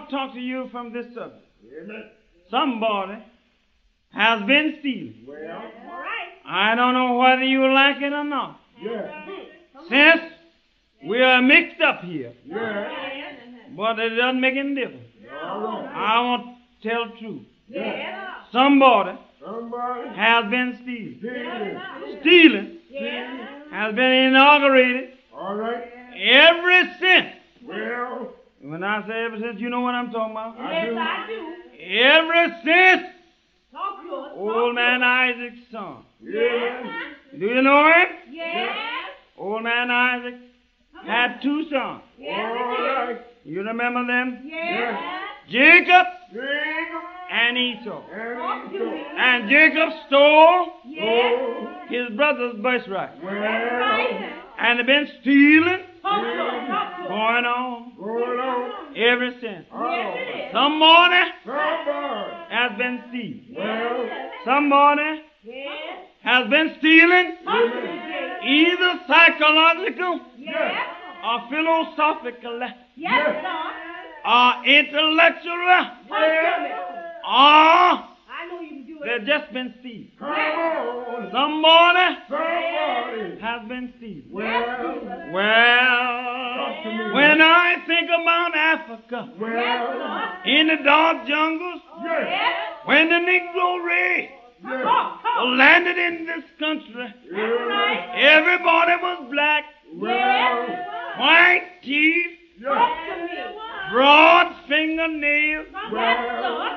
to talk to you from this subject. Amen. Somebody has been stealing. Well, All right. I don't know whether you like it or not. yeah. Since we are mixed up here, Yeah. but it doesn't make any difference. All right. I want to tell the truth. Yeah. Somebody Somebody has been stealing. stealing. Stealing Yeah. has been inaugurated All right. ever since. Well, When I say ever since, you know what I'm talking about. I Yes, do. I do. Ever since Talk to us. old man Isaac's son. Yeah. Do you know him? Yes. Old man Isaac had two sons. Yes. All right. You remember them? Yes. Jacob Jacob and Esau. Talk and to me. Esau. And Jacob stole Yes. Oh, his brother's birthright. well, Right. And they've been stealing Talk to us. Talk to us. going on going on. ever since. Yes, it is. Somebody Somebody. has been stealing. Well, Somebody Yes. has been stealing Talk to me, Jay. either psychological Yes. or philosophical Yes, Lord. or intellectual Talk to me. or I know you can do they've it. just been stealing. come on. Somebody Somebody. has been stealing. Well, Well, to me. when I think about Africa well, in the dark jungles, yes, Yes. when the Negro race yes, Talk. Talk. landed in this country, yes, everybody was black, well, white teeth, yes, Talk to me. broad fingernails, Yes, Lord.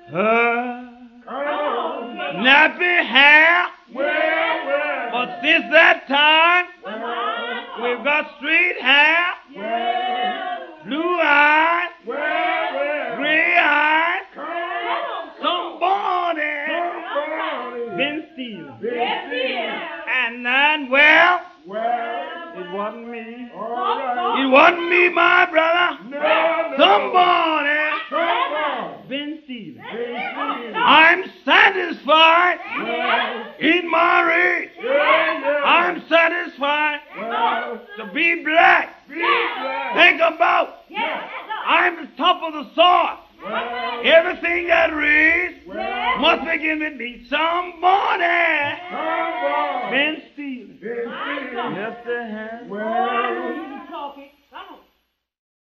come on. nappy hair. Well, But since that time, Uh-huh. we've got straight hair, blue eyes, gray eyes. Somebody been stealing. Yes, he is. And then, well, Well, it wasn't me. all right. It wasn't me, my brother. No, Somebody Somebody. been stealing. Been I'm satisfied Well, in my race. yeah, I'm satisfied well, to be black. be glad. Think about, Yes. I'm the top of the soil. Well, Everything that raised well, must begin with me. Somebody somebody. been stealing. Been stealing. Yes, they have. Well,